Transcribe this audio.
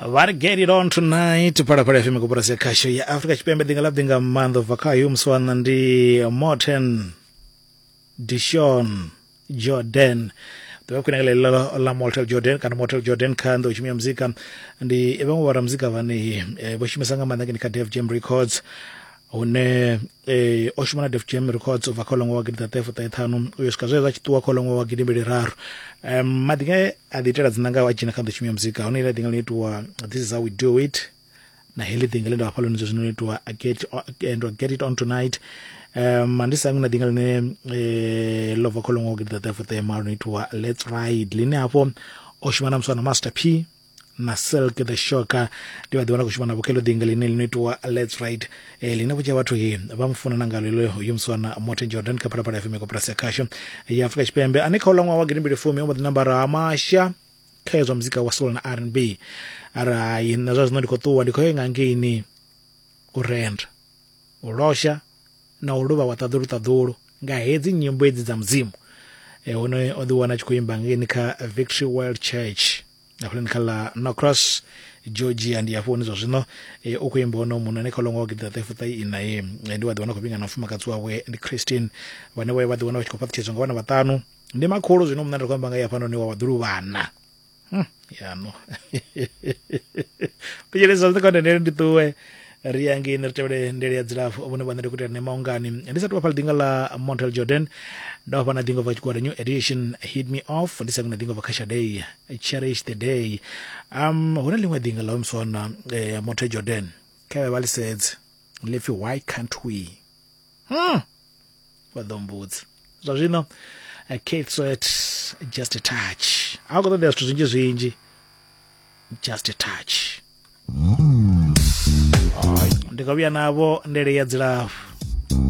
What get it on tonight para FM kuporasa kasho ya Africa chipembe dinga month of Akayu mswana ndi Morten Dishon Jordan tuwe kuna ile la Morten Jordan kana Morten Jordan kando uchimia mzika ndi ebangu wara mzika vani boshime sanga mandangi nika Def Jam Records one oshimana Def Jam Records of akolongo wa gida tefu taithanu uyoskazoeza chitua kolongo wa gidimbele raru madinga aditera zinanga wachina kando uchimia mzika one ile dinga litua This Is How We Do It na hili dinga litua apalo nizo zinulitua Get It On Tonight mandisa nguna dinga line lova kolongo wa gida tefu taithanu nitua Let's Ride line hapo oshimana mswana Master P na Silk the Shocker ndiwa diwana kushimana bukelo dingali nilinitua Let's Ride linavuja watu hii bamfuna nangalo yumswana Morten Jordan kapara para FM ko prasa kasho ya Afrika chipembe anika olangwa wa girimbi fumi omo nambara amasha kazo muzika wa soul na R&B ara inazo zinodiko tuwa ndiko ngangini urend urosha na uruba watadhuru nga hezi nyimbo hizi za mzimu ono odhuwana chikuimba ngini ka Victory World Church na kala No Cross Georgia and yafoni zo zino okuyimba ono munane kolongo gida tefutai inaye ndiwa diwana kubinga nafuma katsuwa we ndi Christine bane we badiwana wachikopata chizonga wana batanu ndi makolo zino munane kwamba ngaya pano ni wa waduru bana ya no pijeleza ziko ndi tuwe riangi nertewde ndere yadzirafu obone bandere kuti ne maungani ndisa tu pal dingala Morten Jordan ndo pana dingo vachikwa new edition Hit Me Off ndisa kuna dingo vakasha day Cherish the Day hona lingwa dingala umsona Morten Jordan kawe wali says Leafy why can't we for them boots so you know Kate Sweat just a touch how got there's zinji just a touch ndikabya nabo ndere yadzirafu